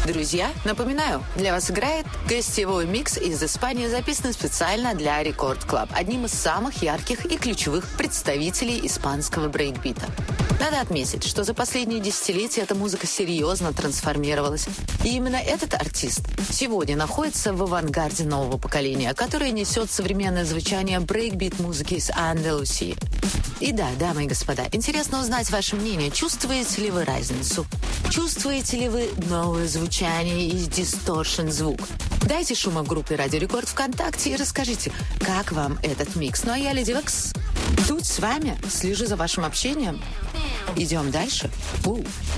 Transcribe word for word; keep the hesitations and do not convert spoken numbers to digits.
Друзья, напоминаю, для вас играет гостевой микс из Испании, записанный специально для Рекорд Клаб, одним из самых ярких и ключевых представителей испанского брейкбита. Надо отметить, что за последние десятилетия эта музыка серьезно трансформировалась. И именно этот артист сегодня находится в авангарде нового поколения, которое несет современное звучание брейкбит-музыки из Андалусии. И да, дамы и господа, интересно узнать ваше мнение. Чувствуете ли вы разницу? Чувствуете ли вы новое звучание и дисторшн-звук? Дайте шума в группе Радио Рекорд ВКонтакте и расскажите, как вам этот микс. Ну а я, Леди Векс, тут с вами, слежу за вашим общением. Идем дальше. У.